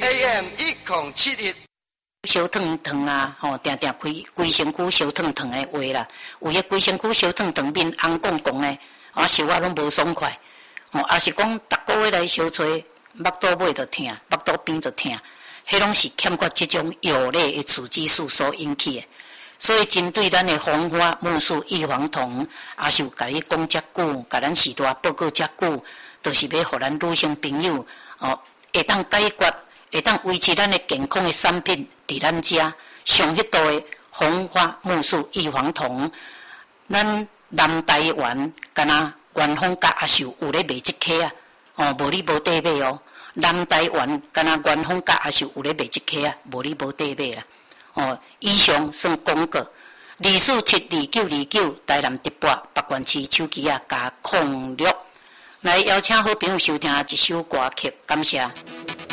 AM 1071。 烧烫烫啊，定定规身躯烧烫烫的话啦，有迄规身躯烧烫烫面红光光的，烧啊拢无爽快。也是讲逐个月来烧吹，腹肚尾就疼，腹肚边就疼，迄拢是欠缺即种药类的雌激素所引起的。所以针对咱的红花木素异黄酮，也是有甲你讲遮久，甲咱时代报告遮久，就是要互咱女性朋友会当解决。会当维持咱的健康的产品，伫咱遮上迄度的红花木素异黄酮，咱南台湾敢若元丰甲也是有咧卖即颗啊，无你无地买哦。南台湾敢若元丰甲也是有咧卖即颗啊，无你无地买啦。以上算广告。24722929台南直播北关市手机加06，来邀请好朋友收听一首歌曲，感谢。